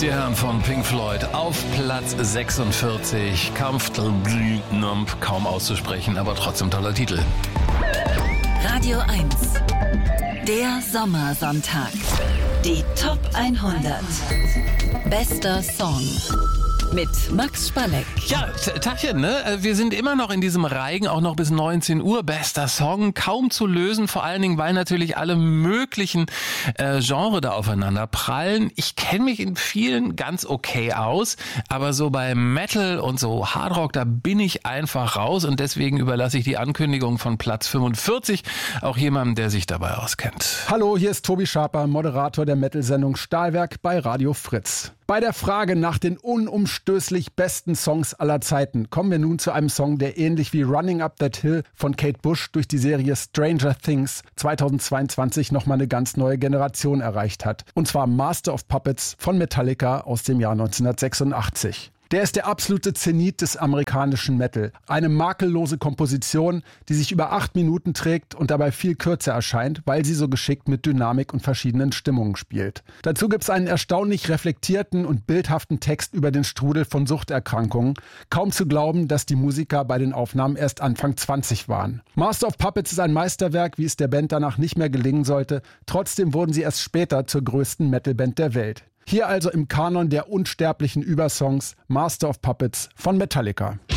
Die Herren von Pink Floyd auf Platz 46. Comfortably Numb, kaum auszusprechen, aber trotzdem toller Titel. Radio 1, der Sommersonntag. Die Top 100. Bester Song. Mit Max Spalleck. Ja, Tachchen, ne? Wir sind immer noch in diesem Reigen, auch noch bis 19 Uhr. Bester Song, kaum zu lösen, vor allen Dingen, weil natürlich alle möglichen Genres da aufeinander prallen. Ich kenne mich in vielen ganz okay aus, aber so bei Metal und so Hardrock, da bin ich einfach raus und deswegen überlasse ich die Ankündigung von Platz 45 auch jemandem, der sich dabei auskennt. Hallo, hier ist Tobi Schaper, Moderator der Metal-Sendung Stahlwerk bei Radio Fritz. Bei der Frage nach den unumstößlich besten Songs aller Zeiten kommen wir nun zu einem Song, der ähnlich wie Running Up That Hill von Kate Bush durch die Serie Stranger Things 2022 nochmal eine ganz neue Generation erreicht hat. Und zwar Master of Puppets von Metallica aus dem Jahr 1986. Der ist der absolute Zenit des amerikanischen Metal. Eine makellose Komposition, die sich über 8 Minuten trägt und dabei viel kürzer erscheint, weil sie so geschickt mit Dynamik und verschiedenen Stimmungen spielt. Dazu gibt es einen erstaunlich reflektierten und bildhaften Text über den Strudel von Suchterkrankungen. Kaum zu glauben, dass die Musiker bei den Aufnahmen erst Anfang 20 waren. Master of Puppets ist ein Meisterwerk, wie es der Band danach nicht mehr gelingen sollte. Trotzdem wurden sie erst später zur größten Metalband der Welt. Hier also im Kanon der unsterblichen Übersongs Master of Puppets von Metallica.